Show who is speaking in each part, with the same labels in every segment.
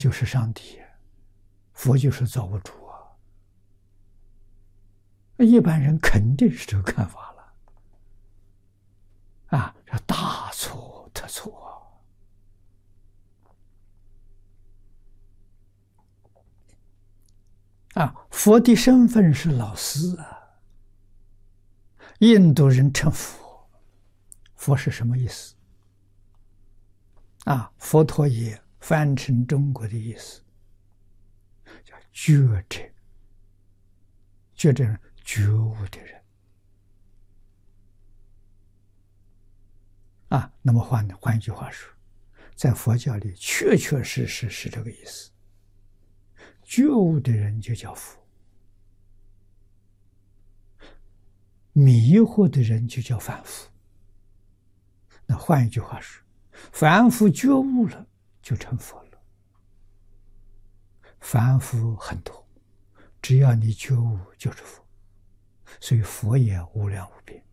Speaker 1: 就是上帝，佛就是造物主啊！一般人肯定是这个看法了啊，这大错特错啊！佛的身份是老师啊，印度人称佛，佛是什么意思啊？佛陀也翻成中国的意思叫觉者，觉者觉悟的人啊。那么换一句话说，在佛教里确确实实是这个意思，觉悟的人就叫佛，迷惑的人就叫凡夫。那换一句话说，凡夫觉悟了就成佛了。凡夫很多，只要你觉悟就是佛，所以佛也无量无边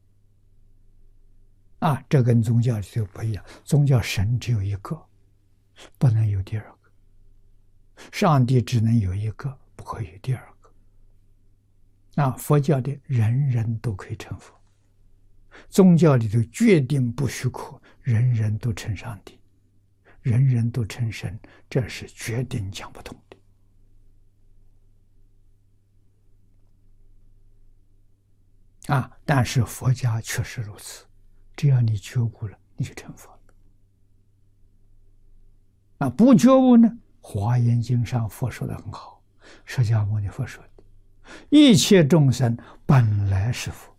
Speaker 1: 啊。这跟宗教就不一样，宗教神只有一个，不能有第二个，上帝只能有一个，不可以有第二个啊。佛教的人人都可以成佛，宗教里头决定不许可人人都成上帝，人人都成神，这是决定讲不通的啊。但是佛家确实如此，只要你觉悟了，你就成佛了啊。不觉悟呢，华严经上佛说的很好，释迦牟尼佛说的，一切众生本来是佛，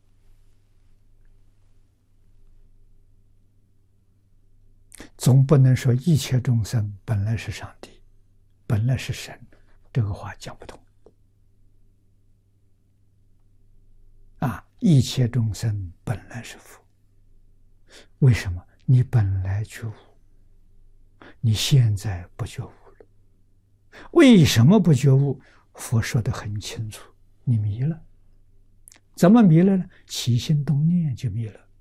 Speaker 1: 总不能说一切众生本来是上帝，本来是神，这个话讲不通啊。一切众生本来是佛，为什么？你本来觉悟，你现在不觉悟了。为什么不觉悟？佛说得很清楚，你迷了。怎么迷了呢？起心动念就迷了。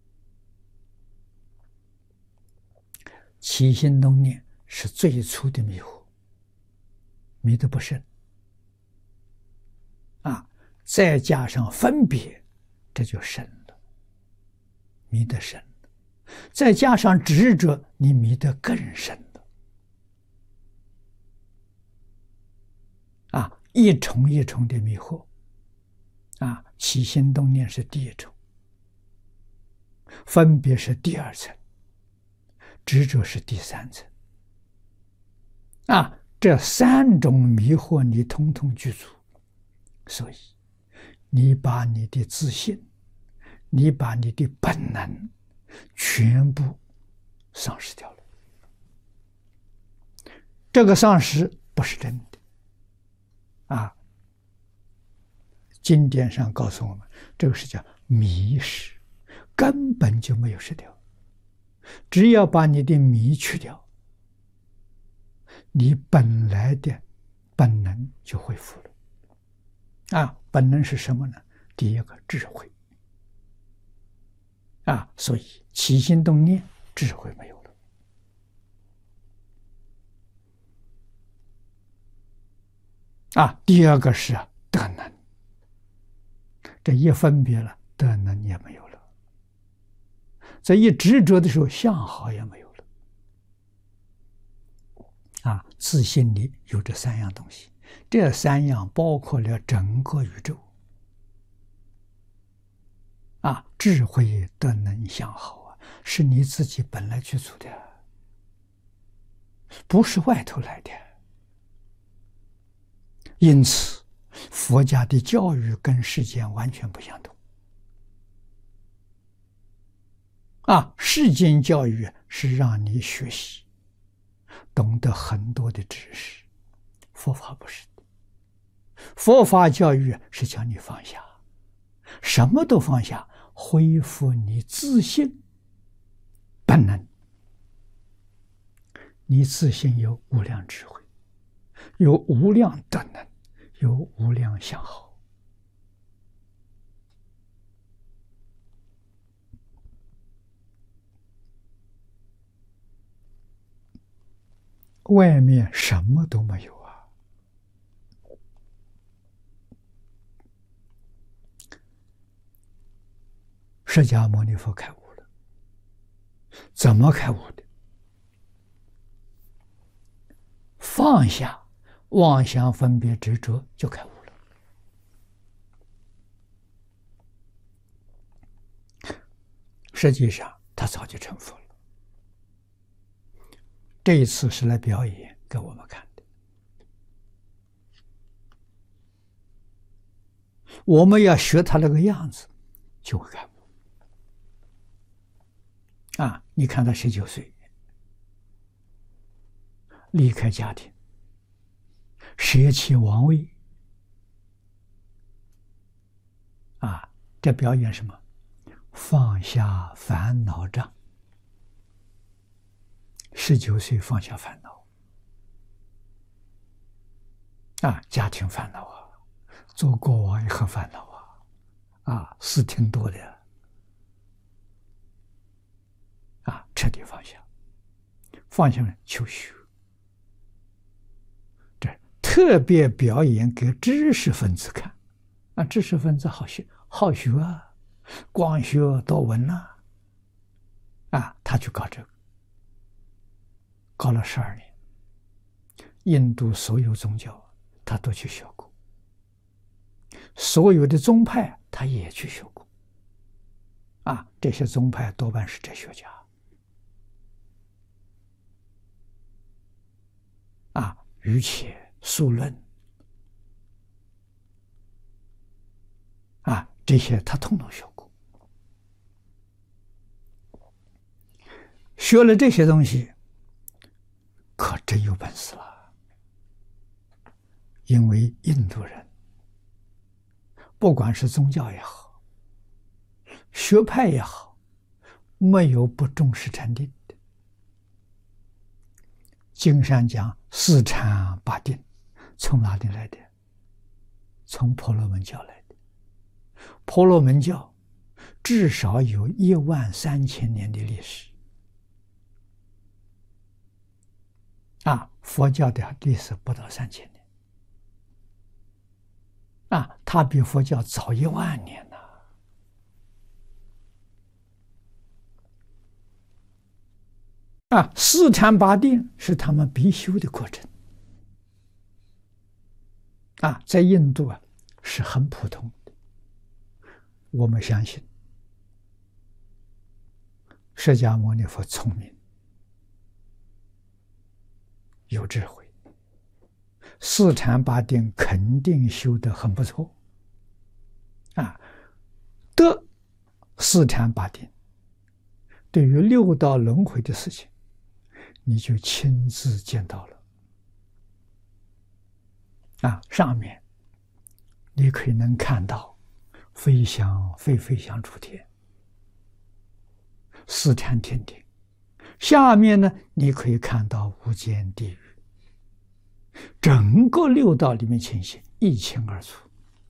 Speaker 1: 起心动念是最初的迷惑，迷得不深啊，再加上分别，这就深了，迷得深了。再加上执着，你迷得更深了啊！一重一重的迷惑啊，起心动念是第一重，分别是第二层，执着是第三层啊。这三种迷惑你通通具足，所以你把你的自信，你把你的本能全部丧失掉了。这个丧失不是真的啊！经典上告诉我们，这个是叫迷失，根本就没有失掉。只要把你的迷去掉，你本来的本能就恢复了啊！本能是什么呢？第一个智慧啊，所以起心动念，智慧没有了啊。第二个是德能，这一分别了，德能也没有了。这一执着的时候，相好也没有了啊。自信里有这三样东西，这三样包括了整个宇宙啊。智慧、德能、相好啊，是你自己本来具足的，不是外头来的。因此，佛家的教育跟世间完全不相同啊。世间教育是让你学习，懂得很多的知识，佛法不是的。佛法教育是叫你放下，什么都放下，恢复你自信本能。你自信有无量智慧，有无量德能，有无量相好。 外面什么都没有啊！释迦牟尼佛开悟了，怎么开悟的？放下妄想分别执着就开悟了。实际上他早就成佛了，这一次是来表演给我们看的。我们要学他那个样子，就会开悟。你看他19岁，离开家庭，舍弃王位，这表演什么？放下烦恼障。19岁放下烦恼，家庭烦恼做国王也很烦恼事挺多的彻底放下，放下了求学。这特别表演给知识分子看知识分子好学光学多闻他去搞这个，搞了12年，印度所有宗教他都去学过，所有的宗派他也去学过这些宗派多半是哲学家瑜伽、数论这些他统统学过。学了这些东西，可真有本事了。因为印度人，不管是宗教也好，学派也好，没有不重视禅定的。经上讲4禅8定，从哪里来的？从婆罗门教来的。婆罗门教至少有13000年的历史佛教的历史不到3000年它比佛教早10000年4禅8定是他们必修的过程在印度是很普通的。我们相信释迦牟尼佛聪明有智慧，4禅8定肯定修得很不错得4禅8定，对于6道轮回的事情你就亲自见到了上面你可以能看到飞翔诸天4禅天庭，下面呢你可以看到无间地狱，整个6道里面情形一清二楚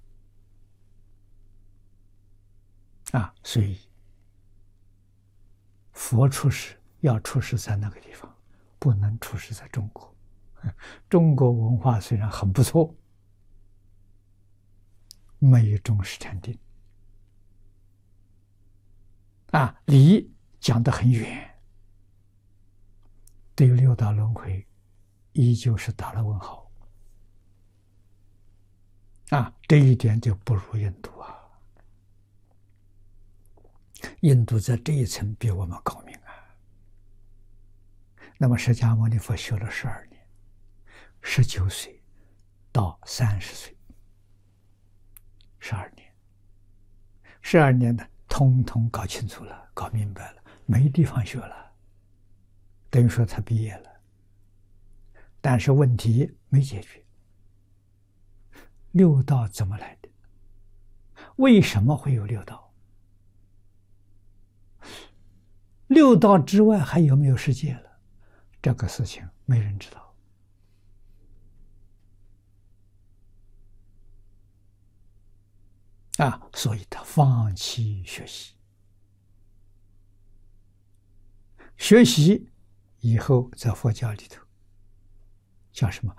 Speaker 1: 所以佛出世要出世在那个地方，不能出世在中国。中国文化虽然很不错，没有重视禅定理讲得很远，对6道轮回依旧是打了问号这一点就不如印度印度在这一层比我们高明那么释迦牟尼佛修了12年，19岁到30岁，12年，12年呢，通通搞清楚了，搞明白了，没地方学了，等于说他毕业了，但是问题没解决。6道怎么来的？为什么会有6道？6道之外还有没有世界了？这个事情没人知道所以他放弃学习，学习以后在佛教里头叫什么？